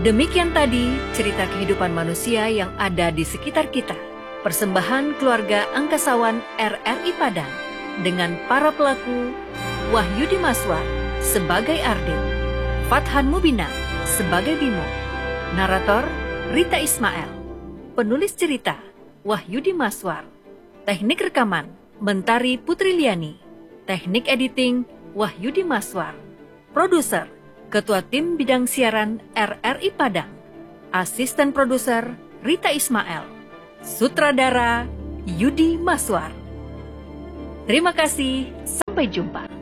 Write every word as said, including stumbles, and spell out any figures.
Demikian tadi cerita kehidupan manusia yang ada di sekitar kita. Persembahan keluarga Angkasawan R R I Padang dengan para pelaku Wahyudi Maswar sebagai Ardil, Fathan Mubina sebagai Bimo, narator Rita Ismail, penulis cerita Wahyudi Maswar, teknik rekaman Mentari Putri Liani, teknik editing Wahyudi Maswar, produser Ketua Tim Bidang Siaran R R I Padang, asisten produser Rita Ismail, sutradara Yudi Maswar. Terima kasih, sampai jumpa.